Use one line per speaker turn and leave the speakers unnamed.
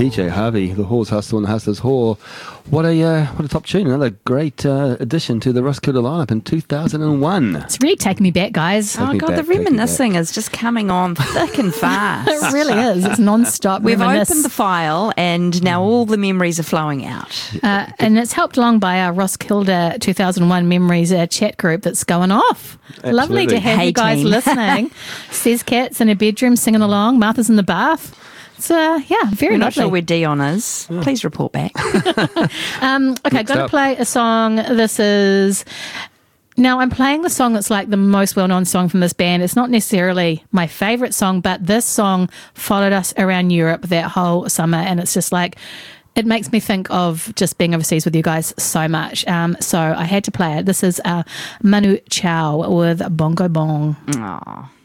PJ Harvey, The Whore's Hustle and the Hustler's Whore. What a top tune. Another great addition to the Roskilde lineup in 2001.
It's really taking me back, guys.
Oh, God, the reminiscing is just coming on thick and fast.
It really is. It's non-stop.
We've opened the file and now all the memories are flowing out.
And it's helped along by our Roskilde 2001 Memories chat group that's going off.
Absolutely.
Lovely to have
Hey,
you guys
team.
listening. Says Kat's in her bedroom singing along. Martha's in the bath. It's, very
We're not
lovely.
sure where Dion is. Please report back.
Okay, I'm going to
up.
play a song. This is... Now, I'm playing the song that's like the most well-known song from this band. It's not necessarily my favourite song, but this song followed us around Europe that whole summer, and it's just like... It makes me think of just being overseas with you guys so much. So I had to play it. This is Manu Chao with Bongo Bong.
Aw.